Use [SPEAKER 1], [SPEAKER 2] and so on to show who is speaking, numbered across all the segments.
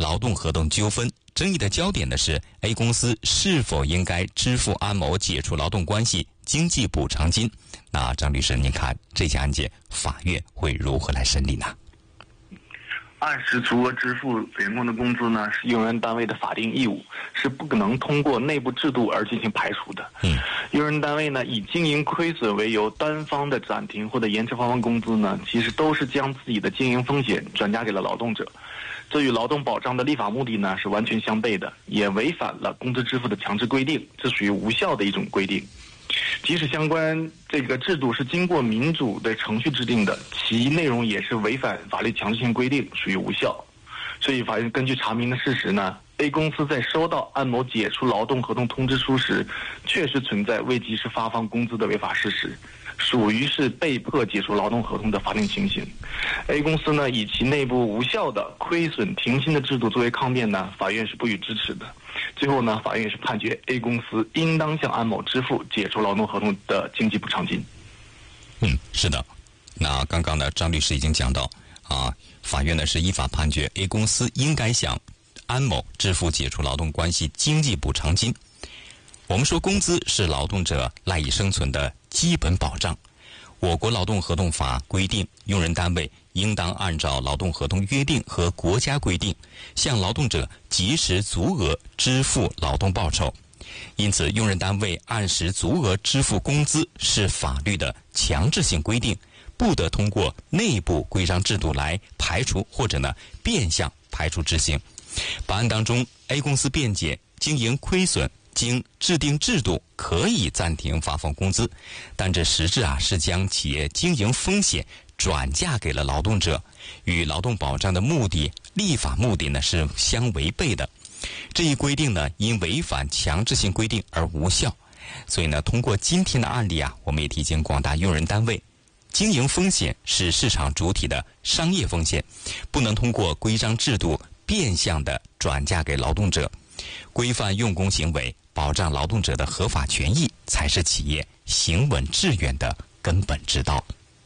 [SPEAKER 1] 劳动合同纠纷。争议的焦点呢是 A 公司是否应该支付安某解除劳动关系经济补偿金。那张律师，您看这起案件法院会如何来审理呢？
[SPEAKER 2] 按时足额支付员工的工资呢，是用人单位的法定义务，是不可能通过内部制度而进行排除的。用人单位呢，以经营亏损为由单方的暂停或者延迟发放工资呢，其实都是将自己的经营风险转嫁给了劳动者。这与劳动保障的立法目的呢是完全相悖的，也违反了工资支付的强制规定，这属于无效的一种规定。即使相关这个制度是经过民主的程序制定的，其内容也是违反法律强制性规定，属于无效。所以法院根据查明的事实呢，A 公司在收到安某解除劳动合同通知书时，确实存在未及时发放工资的违法事实，属于是被迫解除劳动合同的法定情形。A 公司呢，以其内部无效的亏损停薪的制度作为抗辩呢，法院是不予支持的。最后呢，法院是判决 A 公司应当向安某支付解除劳动合同的经济补偿金。
[SPEAKER 1] 是的。那刚刚呢，张律师已经讲到法院呢是依法判决 A 公司应该向安某支付解除劳动关系经济补偿金。我们说工资是劳动者赖以生存的基本保障。我国劳动合同法规定，用人单位应当按照劳动合同约定和国家规定，向劳动者及时足额支付劳动报酬。因此，用人单位按时足额支付工资是法律的强制性规定，不得通过内部规章制度来排除或者呢变相排除执行。本案当中 ，A 公司辩解经营亏损，经制定制度可以暂停发放工资，但这实质是将企业经营风险转嫁给了劳动者，与劳动保障的目的、立法目的呢是相违背的。这一规定呢，因违反强制性规定而无效。所以呢，通过今天的案例我们也提醒广大用人单位，经营风险是市场主体的商业风险，不能通过规章制度变相的转嫁给劳动者。规范用工行为，保障劳动者的合法权益，才是企业行稳致远的根本之道。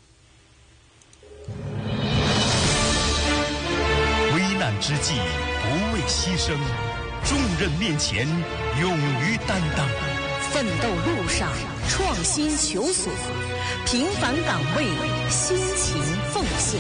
[SPEAKER 3] 危难之际不畏牺牲，重任面前勇于担当，
[SPEAKER 4] 奋斗路上创新求索，平凡岗位辛勤奉献。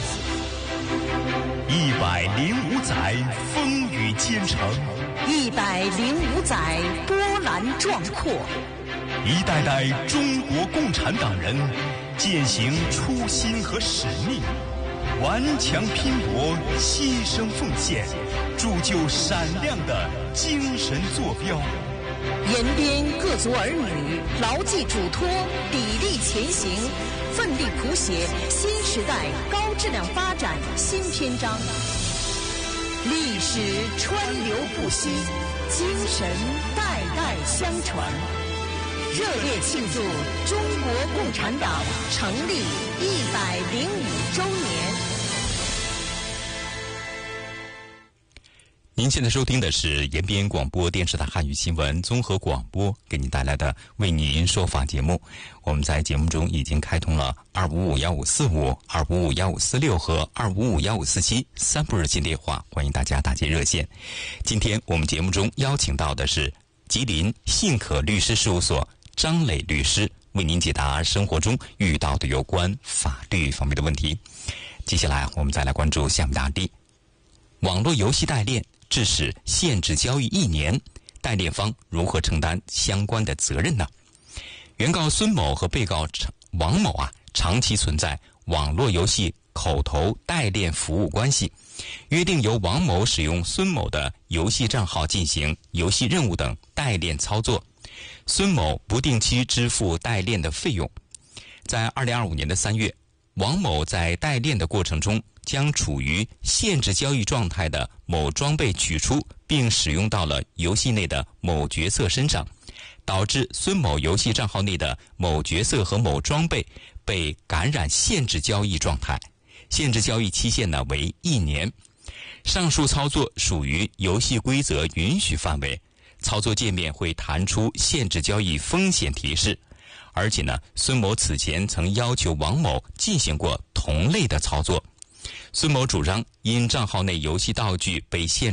[SPEAKER 3] 105载风雨兼程
[SPEAKER 4] ，105载波澜壮阔，
[SPEAKER 3] 一代代中国共产党人践行初心和使命，顽强拼搏，牺牲奉献，铸就闪亮的精神坐标。
[SPEAKER 4] 延边各族儿女牢记嘱托，砥砺前行，奋力谱写新时代高质量发展新篇章。历史川流不息，精神代代相传。热烈庆祝中国共产党成立105周年。
[SPEAKER 1] 您现在收听的是延边广播电视台汉语新闻综合广播给您带来的为您说法节目。我们在节目中已经开通了2551545、2551546和25515473部热线电话，欢迎大家打接热线。今天我们节目中邀请到的是吉林信可律师事务所张磊律师，为您解答生活中遇到的有关法律方面的问题。接下来我们再来关注下面的案例：网络游戏代练致使限制交易1年，代练方如何承担相关的责任呢？原告孙某和被告王某长期存在网络游戏口头代练服务关系，约定由王某使用孙某的游戏账号进行游戏任务等代练操作，孙某不定期支付代练的费用。在2025年的3月，王某在代练的过程中，将处于限制交易状态的某装备取出并使用到了游戏内的某角色身上，导致孙某游戏账号内的某角色和某装备被感染限制交易状态，限制交易期限为1年。上述操作属于游戏规则允许范围，操作界面会弹出限制交易风险提示。而且孙某此前曾要求王某进行过同类的操作。孙某主张，因账号内游戏道具被限